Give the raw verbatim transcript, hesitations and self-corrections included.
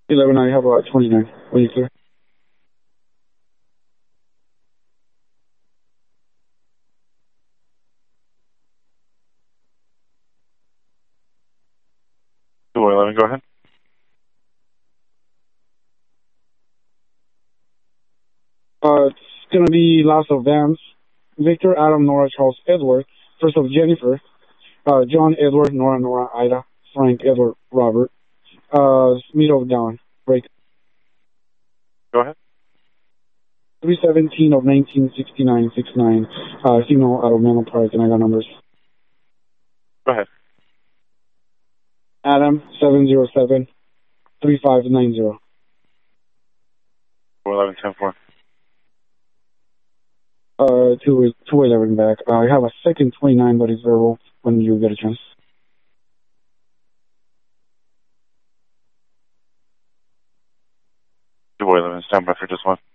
eleven, I have about twenty-nine. Are you clear? two eleven, go ahead. Uh, it's gonna be last of Vance, Victor, Adam, Nora, Charles, Edward. First of Jennifer, uh, John, Edward, Nora, Nora, Ida, Frank, Edward, Robert. Uh, middle of Down, break. Go ahead. three seventeen of nineteen sixty-nine, sixty-nine, uh, signal out of Menlo Park, and I got numbers. Go ahead. Adam, seven zero seven, three five nine zero. four eleven, ten four. Uh, two, two eleven back. Uh, I have a second twenty-nine, but it's verbal when you get a chance. two eleven, stand by for just one.